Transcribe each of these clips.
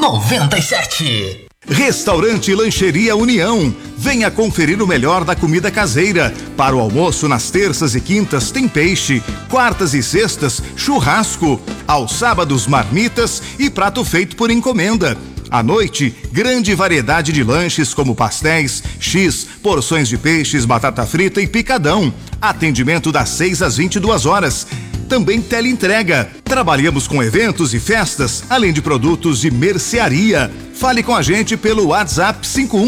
97. Restaurante Lancheria União. Venha conferir o melhor da comida caseira. Para o almoço, nas terças e quintas, tem peixe. Quartas e sextas, churrasco. Aos sábados, marmitas e prato feito por encomenda. À noite, grande variedade de lanches como pastéis, X, porções de peixes, batata frita e picadão. Atendimento das 6 às 22 horas. Também teleentrega. Trabalhamos com eventos e festas, além de produtos de mercearia. Fale com a gente pelo WhatsApp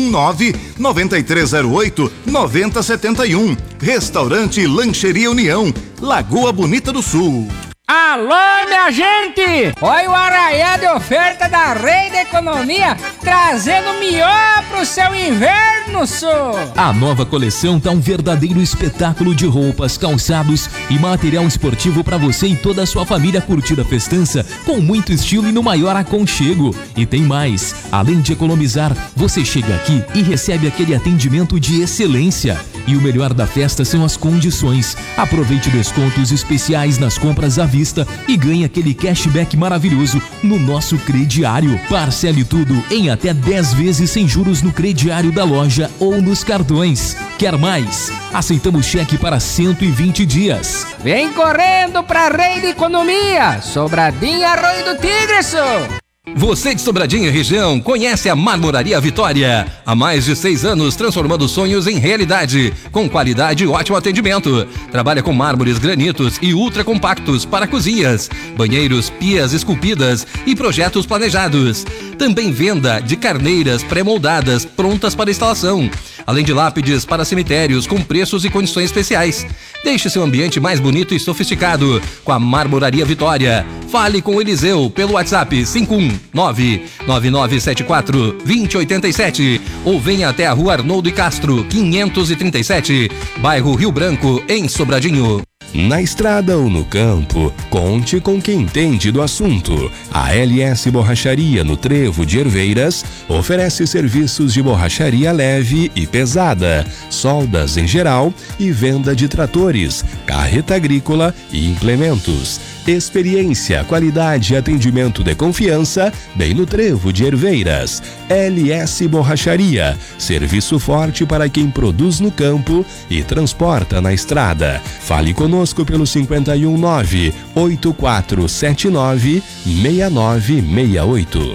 519-9308-9071. Restaurante Lancheria União, Lagoa Bonita do Sul. Alô, minha gente! Olha o arraiá de oferta da Rei da Economia, trazendo melhor pro seu inverno, só! A nova coleção tá um verdadeiro espetáculo de roupas, calçados e material esportivo para você e toda a sua família curtir a festança com muito estilo e no maior aconchego. E tem mais, além de economizar, você chega aqui e recebe aquele atendimento de excelência. E o melhor da festa são as condições. Aproveite descontos especiais nas compras à vista e ganhe aquele cashback maravilhoso no nosso crediário. Parcele tudo em até 10 vezes sem juros no crediário da loja ou nos cartões. Quer mais? Aceitamos cheque para 120 dias. Vem correndo pra Rei da Economia, Sobradinho Arroio do Tigre, só! Você de Sobradinho e região conhece a Marmoraria Vitória. Há mais de 6 anos transformando sonhos em realidade, com qualidade e ótimo atendimento. Trabalha com mármores, granitos e ultra compactos para cozinhas, banheiros, pias esculpidas e projetos planejados. Também venda de carneiras pré-moldadas prontas para instalação, além de lápides para cemitérios com preços e condições especiais. Deixe seu ambiente mais bonito e sofisticado com a Marmoraria Vitória. Fale com o Eliseu pelo WhatsApp 519-9974-2087 ou venha até a Rua Arnoldo e Castro, 537, bairro Rio Branco, em Sobradinho. Na estrada ou no campo, conte com quem entende do assunto. A LS Borracharia no Trevo de Herveiras oferece serviços de borracharia leve e pesada, soldas em geral e venda de tratores, carreta agrícola e implementos. Experiência, qualidade e atendimento de confiança, bem no Trevo de Herveiras. LS Borracharia, serviço forte para quem produz no campo e transporta na estrada. Fale conosco pelo 519-8479-6968.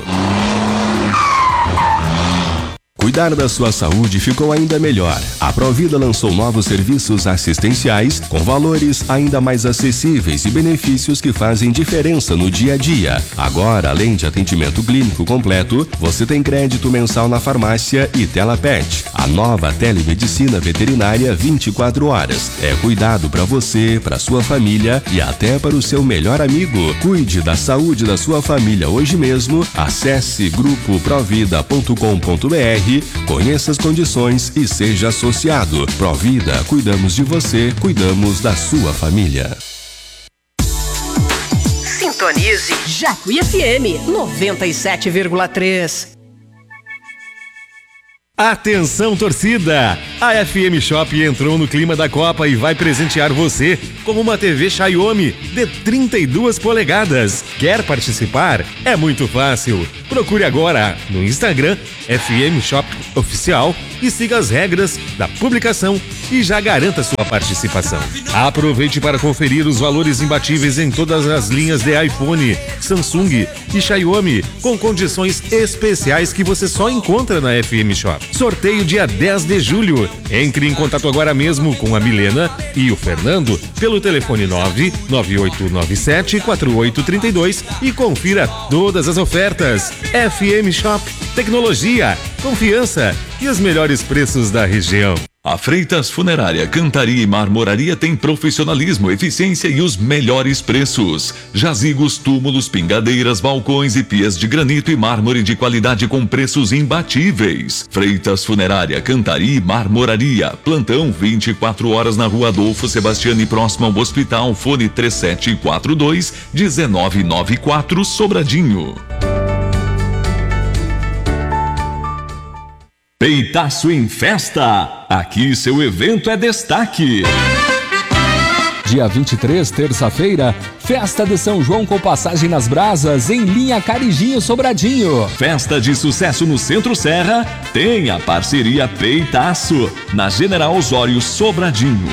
Cuidar da sua saúde ficou ainda melhor. A Provida lançou novos serviços assistenciais com valores ainda mais acessíveis e benefícios que fazem diferença no dia a dia. Agora, além de atendimento clínico completo, você tem crédito mensal na farmácia e Telapet. A nova telemedicina veterinária 24 horas. É cuidado para você, para sua família e até para o seu melhor amigo. Cuide da saúde da sua família hoje mesmo. Acesse grupoprovida.com.br. Conheça as condições e seja associado. Provida, cuidamos de você, cuidamos da sua família. Sintonize Jacuí FM 97,3. Atenção, torcida! A FM Shop entrou no clima da Copa e vai presentear você com uma TV Xiaomi de 32 polegadas. Quer participar? É muito fácil. Procure agora no Instagram FM Shop Oficial e siga as regras da publicação e já garanta sua participação. Aproveite para conferir os valores imbatíveis em todas as linhas de iPhone, Samsung e Xiaomi, com condições especiais que você só encontra na FM Shop. Sorteio dia 10 de julho. Entre em contato agora mesmo com a Milena e o Fernando pelo telefone 99897-4832 e confira todas as ofertas. FM Shop, tecnologia, confiança e os melhores preços da região. A Freitas Funerária, Cantaria e Marmoraria tem profissionalismo, eficiência e os melhores preços. Jazigos, túmulos, pingadeiras, balcões e pias de granito e mármore de qualidade com preços imbatíveis. Freitas Funerária, Cantaria e Marmoraria. Plantão 24 horas na Rua Adolfo Sebastiani, próximo ao hospital. Fone 3742-1994, Sobradinho. Peitaço em Festa. Aqui seu evento é destaque. Dia 23, terça-feira, festa de São João com passagem nas brasas em linha Carijinho Sobradinho. Festa de sucesso no Centro Serra tem a parceria Peitaço, na General Osório Sobradinho.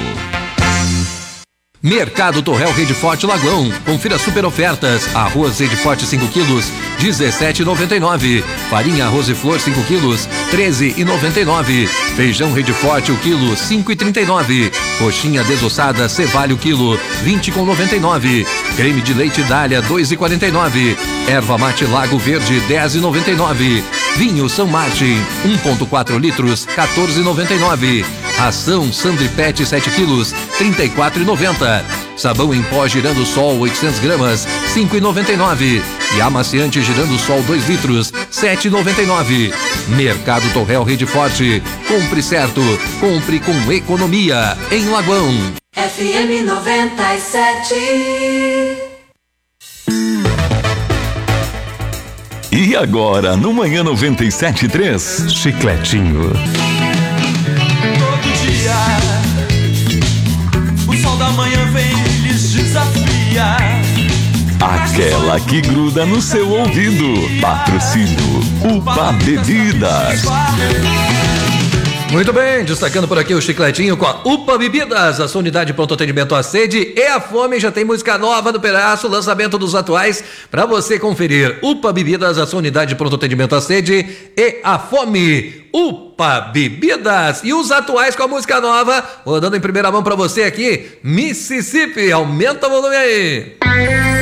Mercado Torrel Rede Forte Lagoão. Confira super ofertas. Arroz Rede Forte 5 quilos, R$17,99. Farinha Arroz e Flor 5 quilos, R$13,99. Feijão Rede Forte o quilo, R$5,39. Coxinha desossada Cevalho quilo, R$20,99. Creme de leite Dália, R$2,49. Erva mate Lago Verde, R$10,99. Vinho São Martin, 1,4 litros, R$14,99. Ração Sandri Pet 7 quilos, R$34,90. Sabão em pó Girando Sol 800 gramas, R$5,99. E amaciante Girando Sol 2 litros, R$7,99. Mercado Torrel Rede Forte. Compre certo, compre com economia. Em Lagoão. FM 97. E agora, no Manhã 97.3, Chicletinho. Todo dia, o sol da manhã vem e lhes desafia. Aquela que gruda no seu ouvido. Patrocínio UPA Bebidas. Muito bem, destacando por aqui o Chicletinho com a UPA Bebidas, a sua unidade de pronto atendimento à sede e à fome. Já tem música nova no pedaço, lançamento dos atuais para você conferir. UPA Bebidas, a sua unidade de pronto atendimento à sede e à fome. UPA Bebidas e os atuais com a música nova, rodando em primeira mão para você aqui, Mississippi. Aumenta o volume aí.